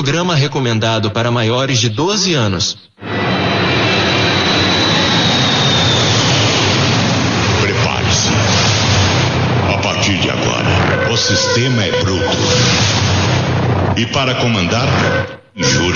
programa recomendado para maiores de 12 anos. Prepare-se. A partir de agora, o sistema é bruto. E para comandar, jura.